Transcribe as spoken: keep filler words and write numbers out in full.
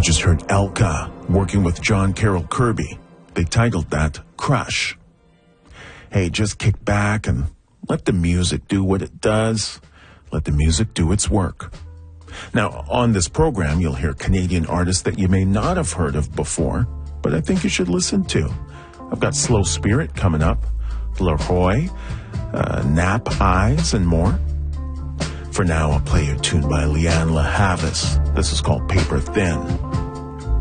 just heard Elka working with John Carroll Kirby. They titled that Crush. Hey, just kick back and let the music do what it does. Let the music do its work. Now, on this program, you'll hear Canadian artists that you may not have heard of before, but I think you should listen to. I've got Slow Spirit coming up, Leroy, uh, Nap Eyes, and more. For now, I'll play you a tune by Leanne LaHavis. This is called Paper Thin.